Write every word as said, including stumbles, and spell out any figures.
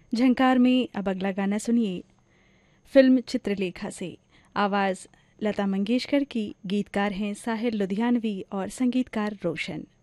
झंकार में अब अगला गाना सुनिए फिल्म चित्रलेखा से। आवाज़ लता मंगेशकर की, गीतकार हैं साहिर लुधियानवी और संगीतकार रोशन।